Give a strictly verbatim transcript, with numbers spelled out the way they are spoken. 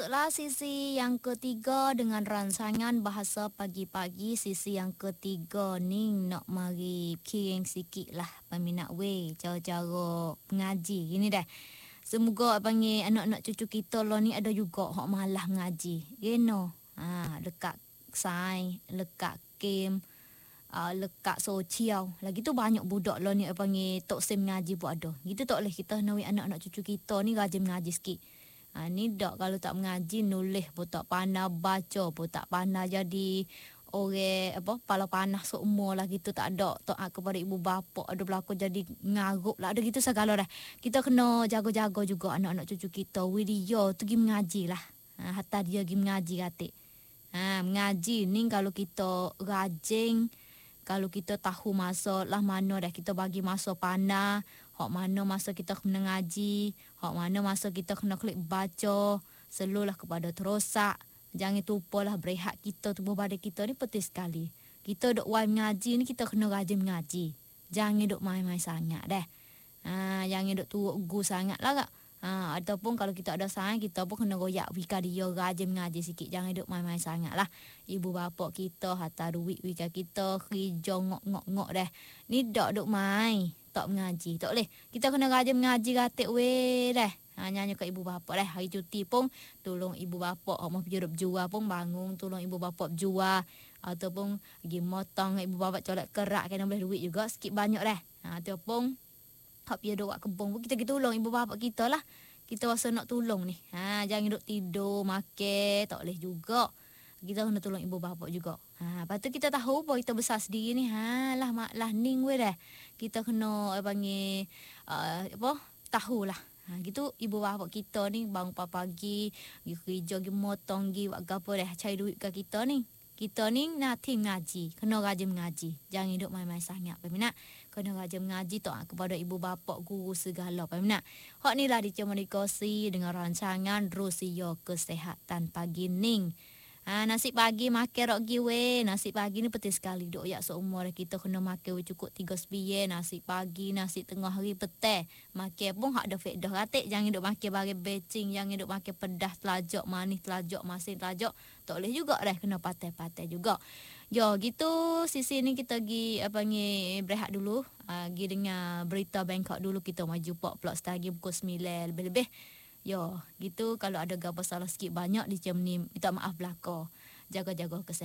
Masuklah sisi yang ketiga dengan rancangan bahasa pagi-pagi. Sisi yang ketiga ni nak mari kiring sikit lah peminat weh cara-cara mengaji gini dah. Semoga panggil anak-anak cucu kita lah ni ada juga hak malah mengaji. Gino. Ha, dekat sains, dekat kim, uh, lekat sosial. Lagi tu banyak budak lah ni panggil tok sem mengaji pun ada. Gitu tak boleh kita nawi anak-anak cucu kita ni rajin mengaji sikit. Ha, ni dak kalau tak mengaji nulis pun tak pandai, baca pun tak pandai, jadi orang apa pala panah seumur lah gitu tak ada taat kepada ibu bapa, ada berlaku jadi ngaruk lah, ada gitu segala dah. Kita kena jaga-jaga juga anak-anak cucu kita. Widia tu pergi mengaji lah. Ha, hatta dia pergi mengaji katik. Ha, mengaji ni kalau kita rajin, kalau kita tahu masa lah mana dah kita bagi masa panah, hak mana masa kita kena ngaji, hak mana masa kita kena klik baca, selulah kepada terosak. Jangan tupalah berehat kita, tubuh badan kita ni penting sekali. Kita duk wai mengaji ni kita kena rajin mengaji. Jangan duk main-main sangat dah. Ha, jangan duk turut gu sangat lah kak. Ha, ataupun kalau kita ada sains, kita pun kena royak wika dia rajin mengaji sikit. Jangan duk main-main sangat lah. Ibu bapa kita hantar duit wika kita, kerja ngok-ngok-ngok dah. Ni dak duk main, tak mengaji. Tak boleh. Kita kena rajin mengaji katik weh dah. Ha, nyanyi ke ibu bapa dah. Hari cuti pun tolong ibu bapa. Orang pergi duk berjual pun bangun tolong ibu bapa berjual. Ataupun pergi motong ibu bapa colek kerak, kena boleh duit juga sikit banyak dah. Ha, ataupun hak pergi duk kat kebun pun kita pergi tolong ibu bapa kita lah. Kita rasa nak tolong ni. Ha, jangan duk tidur, makan, tak boleh juga. Kita kena tolong ibu bapa juga. Ha, lepas tu kita tahu bahawa kita besar sendiri ni. Ha, lah mak lah ning weh dah. Kita kena apa panggil uh, apa? Tahulah. Ha, gitu ibu bapa kita ni bangun pagi, pergi kerja, pergi motong, pergi buat gapo dah, cari duit kat kita ni. Kita ni nanti mengaji, kena rajin mengaji. Jangan hidup main-main sangat, peminat. Kena rajin mengaji taat kepada ibu bapa, guru segala, peminat. Hak ni lah dicemari kosi dengan rancangan Rusia Kesehatan Pagi Ning. Ha, nasi pagi makan rok giwe. Nasi pagi ni penting sekali. Duk yak seumur kita kena makan cukup tiga sebiye. Nasi pagi, nasi tengah hari, petang. Makan pun hak ada faedah katik. Jangan duk makan bagi becing. Jangan duk makan pedas telajak, manis telajak, masin telajak. Tak boleh juga dah. Kena patai-patai juga. Yo, gitu sisi ni kita pergi apa ni berehat dulu. Uh, pergi dengar berita Bangkok dulu. Kita maju jumpa pula setagi pukul sembilan lebih-lebih. Yo, gitu kalau ada gapo salah sikit banyak di jam ni, minta maaf belaka. Jaga-jaga kesihatan.